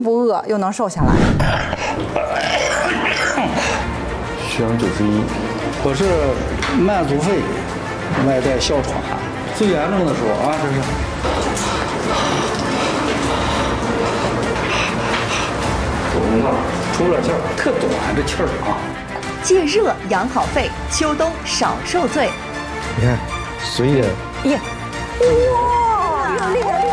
不饿又能瘦下来。 血氧91， 我是慢阻肺，外带哮喘，最严重的时候啊，这是。肿了，出了气儿，特短这气儿啊。 戒热养好肺，秋冬少受罪。 你看，随着耶，哇，厉害！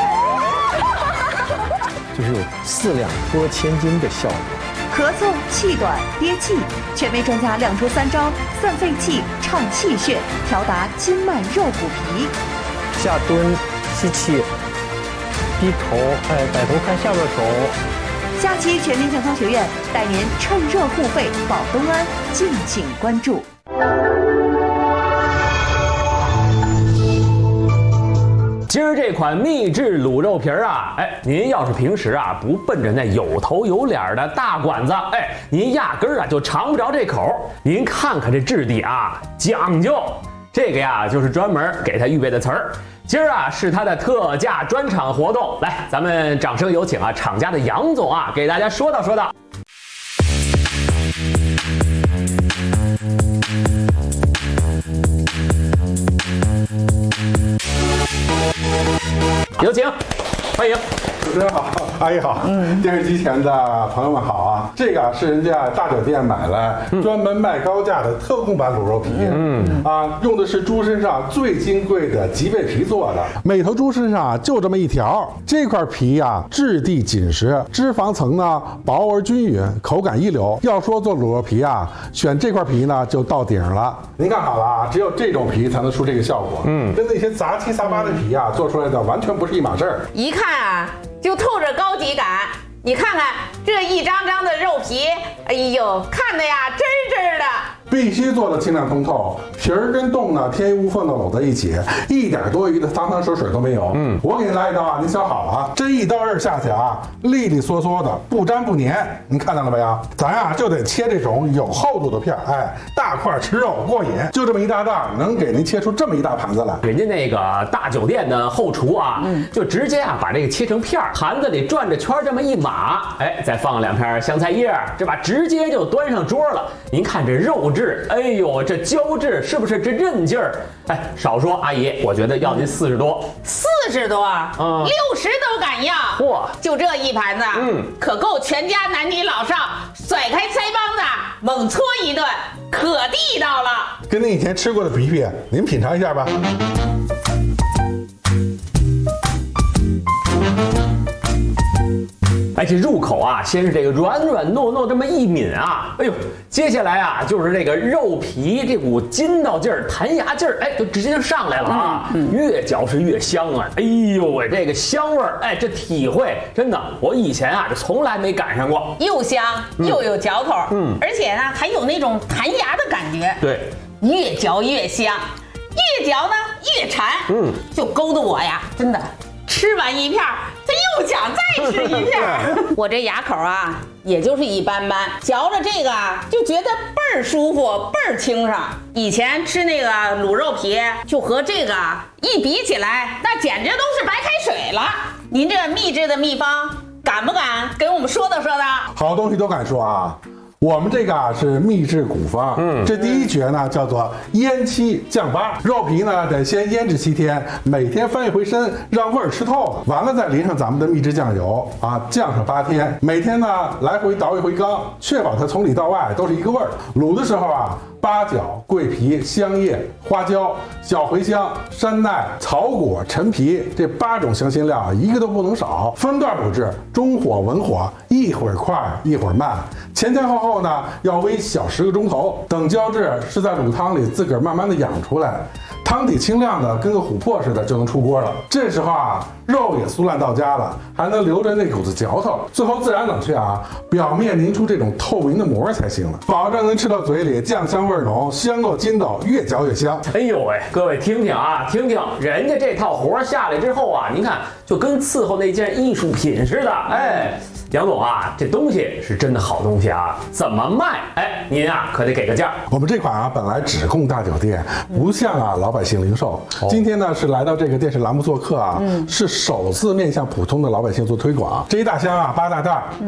就是有4两拨千斤的效果。 咳嗽、气短、憋气，权威专家亮出3招：散肺气、畅气血，调达筋脉肉骨皮。 下蹲，吸气，低头，摆头看下边手。 下期全民健康学院带您趁热护肺保东安，敬请关注。 今儿这款秘制卤肉皮啊，您要是平时啊不奔着那有头有脸的大馆子，您压根儿啊就尝不着这口。您看看这质地啊，讲究。这个呀就是专门给他预备的词儿。今儿啊是他的特价专场活动，来，咱们掌声有请啊厂家的杨总啊给大家说道说道。有请，欢迎。 主持人好，阿姨好，电视机前的朋友们好啊！这个是人家大酒店买来，专门卖高价的特供版卤肉皮，用的是猪身上最金贵的脊背皮做的，每头猪身上就这么一条。这块皮呀，质地紧实，脂肪层呢薄而均匀，口感一流。要说做卤肉皮啊，选这块皮呢就到顶了。您看好了啊，只有这种皮才能出这个效果，跟那些杂七杂八的皮啊做出来的完全不是一码事儿。 一看啊，就透着高级感。你看看这一张张的肉皮，哎呦，看的呀真真的。 必须做的清亮通透，皮儿跟冻呢天衣无缝的搂在一起，一点多余的汤汤水水都没有。我给您来一刀啊，您想好了啊，这一刀刃下去啊，利利索索的，不粘不粘。您看到了没有？咱呀就得切这种有厚度的片儿，大块吃肉过瘾。就这么一大袋，能给您切出这么一大盘子来。 人家那个大酒店的后厨啊，就直接啊把这个切成片儿，盘子里转着圈这么一码，再放2片香菜叶，这把直接就端上桌了。您看这肉质，哎呦，这胶质是不是这韧劲儿？少说阿姨，我觉得要您40多 ，40多，60都敢要。 嚯， 就这一盘子，可够全家男女老少甩开腮帮子猛搓一顿，可地道了。 跟您以前吃过的皮皮，您品尝一下吧。 这入口啊，先是这个软软糯糯这么一抿啊，哎呦，接下来啊就是这个肉皮这股筋道劲儿、弹牙劲儿，就直接就上来了啊，越嚼是越香啊，哎呦喂，这个香味儿，这体会真的，我以前啊就从来没赶上过， 又香又有嚼头，而且呢还有那种弹牙的感觉， 对， 越嚼越香，越嚼呢越馋，就勾得我呀，真的。吃完一片，他又想再吃一片。我这牙口啊，也就是一般般，嚼着这个啊，就觉得倍儿舒服，倍儿清爽。以前吃那个卤肉皮，就和这个一比起来，那简直都是白开水了。您这秘制的秘方，敢不敢给我们说道说道？ 好东西都敢说啊。我们这个啊是秘制古方，这第一诀呢叫做腌7降8，肉皮呢得先腌制7天，每天翻一回身，让味儿吃透了，完了再淋上咱们的秘制酱油啊，酱上8天，每天呢来回倒一回缸，确保它从里到外都是一个味儿。卤的时候啊，八角、桂皮、香叶、花椒、小茴香、山奈、草果、陈皮这8种香辛料一个都不能少，分段补制，中火文火，一会儿快一会儿慢，前前后后呢要煨小10个钟头，等胶质是在卤汤里自个儿慢慢的养出来，汤底清亮的跟个琥珀似的就能出锅了。这时候啊，肉也酥烂到家了，还能留着那股子嚼头，最后自然冷却啊，表面凝出这种透明的膜才行了，保证能吃到嘴里酱香味浓，香够筋道，越嚼越香。 哎呦喂，各位听听啊，听听人家这套活下来之后啊，您看就跟伺候那件艺术品似的， 杨总啊，这东西是真的好东西啊，怎么卖？哎，您啊可得给个价。 我们这款啊本来只供大酒店，不向老百姓零售。今天呢是来到这个电视栏目做客啊，是首次面向普通的老百姓做推广。这一大箱啊8大袋。